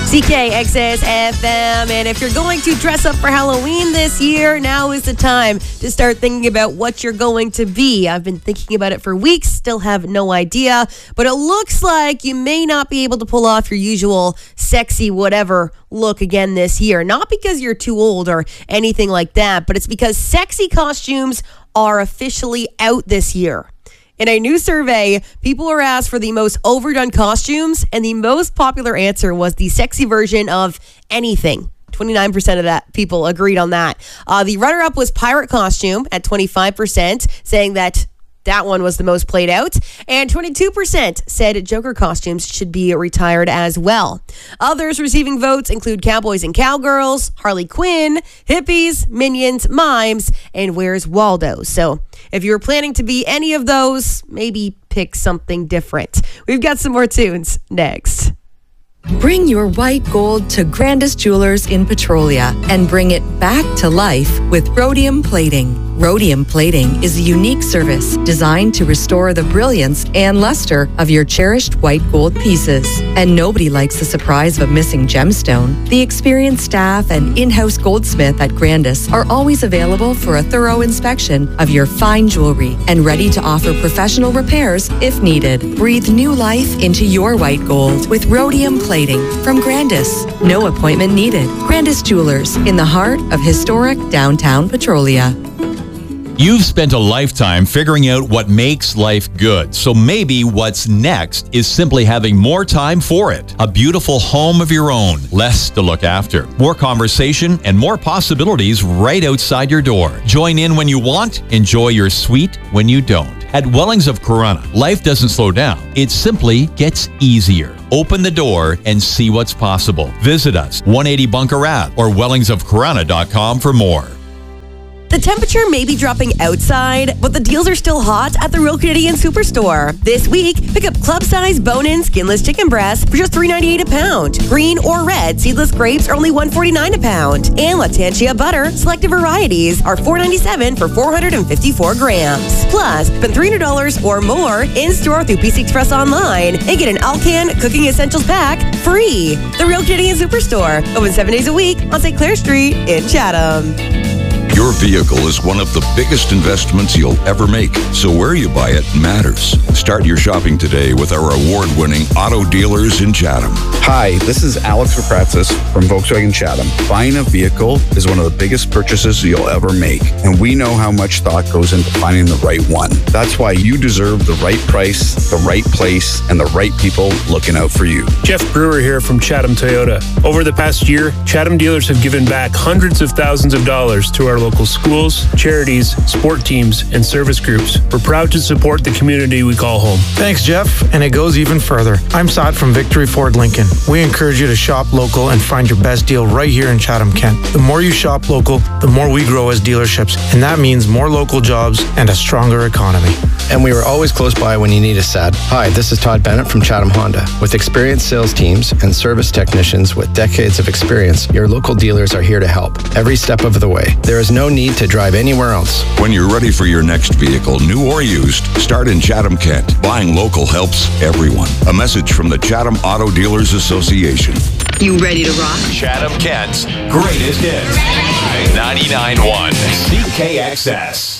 CKXS FM. And if you're going to dress up for Halloween this year, now is the time to start thinking about what you're going to be. I've been thinking about it for weeks, still have no idea. But it looks like you may not be able to pull off your usual sexy whatever look again this year. Not because you're too old or anything like that, but it's because sexy costumes are officially out this year. In a new survey, people were asked for the most overdone costumes, and the most popular answer was the sexy version of anything. 29% of that people agreed on that. The runner-up was pirate costume at 25%, saying that one was the most played out. And 22% said Joker costumes should be retired as well. Others receiving votes include cowboys and cowgirls, Harley Quinn, hippies, minions, mimes, and Where's Waldo. So if you're planning to be any of those, maybe pick something different. We've got some more tunes next. Bring your white gold to Grandis Jewelers in Petrolia and bring it back to life with rhodium plating. Rhodium plating is a unique service designed to restore the brilliance and luster of your cherished white gold pieces. And nobody likes the surprise of a missing gemstone. The experienced staff and in-house goldsmith at Grandis are always available for a thorough inspection of your fine jewelry and ready to offer professional repairs if needed. Breathe new life into your white gold with rhodium plating from Grandis. No appointment needed. Grandis Jewelers in the heart of historic downtown Petrolia. You've spent a lifetime figuring out what makes life good. So maybe what's next is simply having more time for it. A beautiful home of your own, less to look after, more conversation, and more possibilities right outside your door. Join in when you want, enjoy your suite when you don't. At Wellings of Corunna, life doesn't slow down. It simply gets easier. Open the door and see what's possible. Visit us, 180 Bunker Ave or wellingsofcorunna.com for more. The temperature may be dropping outside, but the deals are still hot at the Real Canadian Superstore. This week, pick up club-size bone-in skinless chicken breasts for just $3.98 a pound. Green or red seedless grapes are only $1.49 a pound. And Latantia butter, selected varieties, are $4.97 for 454 grams. Plus, spend $300 or more in-store through PC Express online and get an Alcan Cooking Essentials Pack free. The Real Canadian Superstore, open 7 days a week on St. Clair Street in Chatham. Your vehicle is one of the biggest investments you'll ever make, so where you buy it matters. Start your shopping today with our award-winning auto dealers in Chatham. Hi, this is Alex Rapratzis from Volkswagen Chatham. Buying a vehicle is one of the biggest purchases you'll ever make, and we know how much thought goes into finding the right one. That's why you deserve the right price, the right place, and the right people looking out for you. Jeff Brewer here from Chatham Toyota. Over the past year, Chatham dealers have given back hundreds of thousands of dollars to our local schools, charities, sport teams, and service groups. We're proud to support the community we call home. Thanks, Jeff. And it goes even further. I'm Saad from Victory Ford Lincoln. We encourage you to shop local and find your best deal right here in Chatham, Kent. The more you shop local, the more we grow as dealerships. And that means more local jobs and a stronger economy. And we were always close by when you need us, Sad. Hi, this is Todd Bennett from Chatham Honda. With experienced sales teams and service technicians with decades of experience, your local dealers are here to help every step of the way. There is no need to drive anywhere else. When you're ready for your next vehicle, new or used, start in Chatham, Kent. Buying local helps everyone. A message from the Chatham Auto Dealers Association. You ready to rock? Chatham, Kent's greatest hits. 99.1 CKXS.